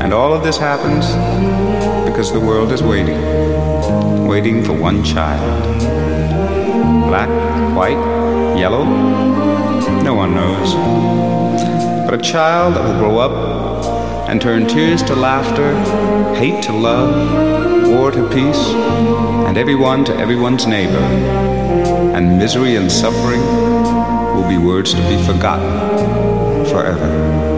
And all of this happens because the world is waiting for one child. Black, white, yellow, no one knows. But a child that will grow up and turn tears to laughter, hate to love, war to peace, and everyone to everyone's neighbor. And misery and suffering will be words to be forgotten forever.